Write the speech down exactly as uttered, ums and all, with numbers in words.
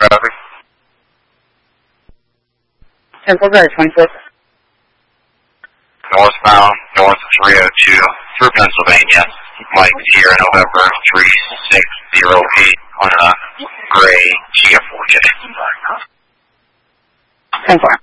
traffic. ten four, twenty-four. Northbound, north of three oh two, through Pennsylvania. Mike Sierra November three six zero eight on a gray G F four J. ten four.